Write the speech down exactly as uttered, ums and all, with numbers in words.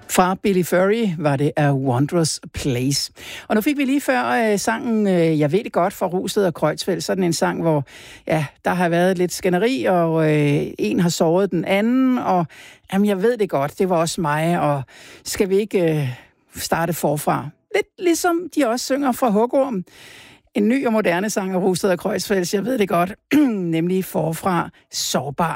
Fra Billy Furry var det A Wondrous Place. Og nu fik vi lige før øh, sangen øh, Jeg ved det godt fra Rusted og Kreutzfeldt. Sådan en sang, hvor ja, der har været lidt skænderi, og øh, en har såret den anden. Og jamen, jeg ved det godt, det var også mig, og skal vi ikke øh, starte forfra? Lidt ligesom de også synger fra Hugorm. En ny og moderne sang af Rusted og Kreutzfeldt, jeg ved det godt, nemlig forfra sårbar.